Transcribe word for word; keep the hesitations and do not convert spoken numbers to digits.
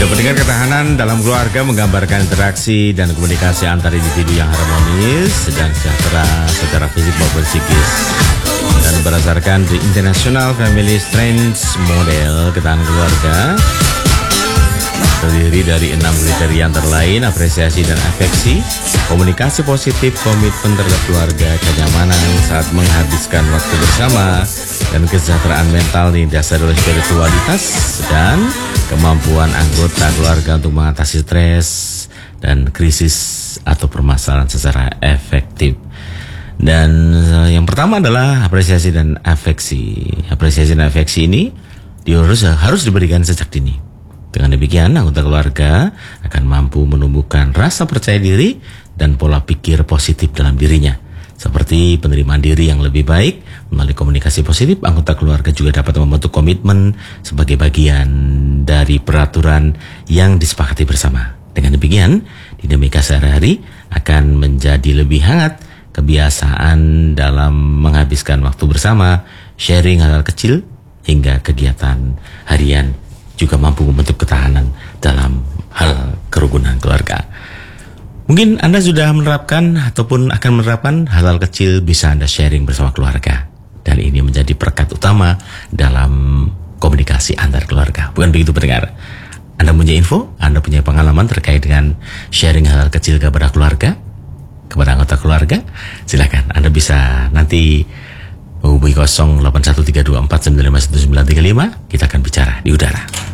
Pendidikan ketahanan dalam keluarga menggambarkan interaksi dan komunikasi antar individu yang harmonis dan sejahtera secara fisik maupun psikis. Dan berdasarkan The International Family Strengths Model ketahanan keluarga, terdiri dari enam kriteria antara lain: apresiasi dan afeksi, komunikasi positif, komitmen terhadap keluarga, kenyamanan saat menghabiskan waktu bersama, dan kesejahteraan mental yang didasari oleh spiritualitas, dan kemampuan anggota keluarga untuk mengatasi stres dan krisis atau permasalahan secara efektif. Dan yang pertama adalah apresiasi dan afeksi. Apresiasi dan afeksi ini harus, harus diberikan sejak dini. Dengan demikian, anggota keluarga akan mampu menumbuhkan rasa percaya diri dan pola pikir positif dalam dirinya. Seperti penerimaan diri yang lebih baik. Melalui komunikasi positif, anggota keluarga juga dapat membentuk komitmen sebagai bagian dari peraturan yang disepakati bersama. Dengan demikian, dinamika sehari-hari akan menjadi lebih hangat. Kebiasaan dalam menghabiskan waktu bersama, sharing hal-hal kecil, hingga kegiatan harian juga mampu membentuk ketahanan dalam hal kerukunan keluarga. Mungkin Anda sudah menerapkan ataupun akan menerapkan hal-hal kecil bisa Anda sharing bersama keluarga. Dan ini menjadi perekat utama dalam komunikasi antar keluarga. Bukan begitu pendengar? Anda punya info, Anda punya pengalaman terkait dengan sharing hal-hal kecil kepada keluarga, kepada anggota keluarga? Silakan, Anda bisa nanti menghubungi nol delapan satu tiga dua empat sembilan lima satu sembilan tiga lima. Kita akan bicara di udara.